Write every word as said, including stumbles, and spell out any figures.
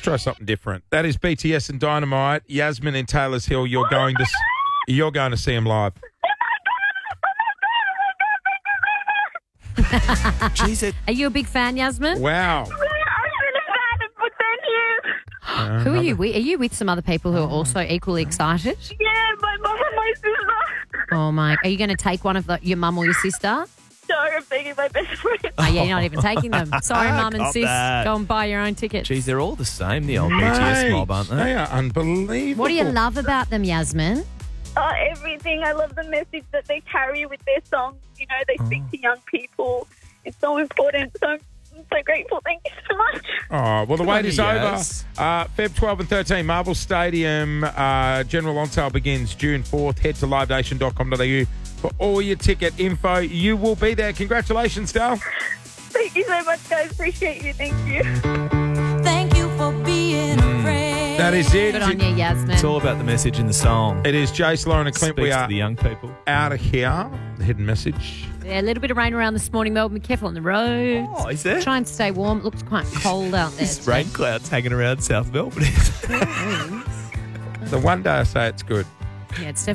try something different. That is B T S and Dynamite. Yasmin in Taylor's Hill. You're going to you're going to see them live. Jeez, it, Are you a big fan, Yasmin? Wow. Uh, Who are you with? Are you with some other people who are also equally excited? Yeah, my mum and my sister. Oh, my. Are you going to take one of the, your mum or your sister? No, I'm taking my best friend. Oh, yeah, you're not even taking them. Sorry, mum and Got sis. that. Go and buy your own tickets. Jeez, they're all the same, the old B T S Mate, mob, aren't they? They are unbelievable. What do you love about them, Yasmin? Oh, everything. I love the message that they carry with their songs. You know, they speak to young people. It's so important. So I'm so grateful. Thank you so much. Oh, well, the Good wait on is you, over. Yas. Uh, February twelfth and thirteenth, Marvel Stadium. Uh, general on sale begins June fourth. Head to live nation dot com dot a u for all your ticket info. You will be there. Congratulations, Dal. Thank you so much, guys. Appreciate you. Thank you. Thank you for being a friend. That is it. Good on you, Yasmin. It's all about the message in the song. It is Jace, Lauren and Clint. Speaks We to are the young people. out of here. The hidden message. Yeah, a little bit of rain around this morning, Melbourne. Be careful on the roads. Oh, is there? Try and stay warm. It looks quite cold out there. This today. rain cloud's hanging around South Melbourne. The one day I say it's good. Yeah, it's